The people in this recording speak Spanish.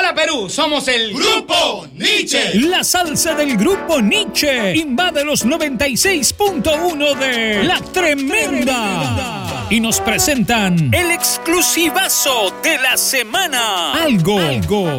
para Perú, somos el Grupo Nietzsche. La salsa del Grupo Nietzsche invade los 96.1 de La Tremenda. Y nos presentan el exclusivazo de la semana. Algo